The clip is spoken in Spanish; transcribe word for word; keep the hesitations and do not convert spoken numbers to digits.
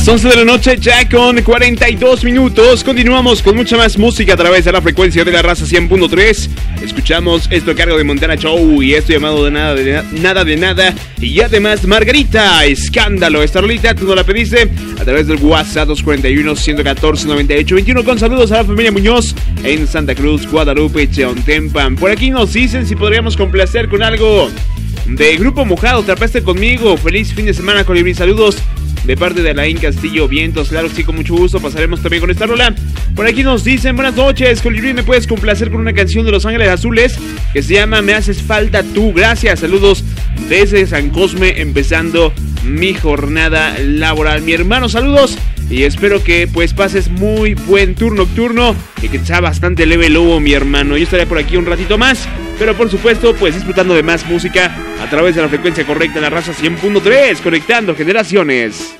once de la noche, ya con cuarenta y dos minutos. Continuamos con mucha más música a través de la frecuencia de la raza cien punto tres. Escuchamos esto a cargo de Montana Show y esto llamado de nada de, na- nada de nada. Y además, Margarita, Escándalo. Starlita, tú no la pediste a través del WhatsApp dos cuatro uno, uno uno cuatro, noventa y ocho veintiuno. Con saludos a la familia Muñoz en Santa Cruz, Guadalupe, Cheontempan. Por aquí nos dicen si podríamos complacer con algo de Grupo Mojado. Trapaste conmigo. Feliz fin de semana, Colibrí. Saludos de parte de Alain Castillo Vientos. Claro que sí, con mucho gusto. Pasaremos también con esta rola. Por aquí nos dicen: buenas noches, Colibrí, ¿me puedes complacer con una canción de Los Ángeles Azules que se llama Me Haces Falta Tú? Gracias. Saludos desde San Cosme, empezando mi jornada laboral. Mi hermano, saludos. Y espero que pues pases muy buen turno nocturno y que sea bastante leve el lobo, mi hermano. Yo estaré por aquí un ratito más, pero por supuesto pues disfrutando de más música a través de la frecuencia correcta, la raza cien punto tres, conectando generaciones.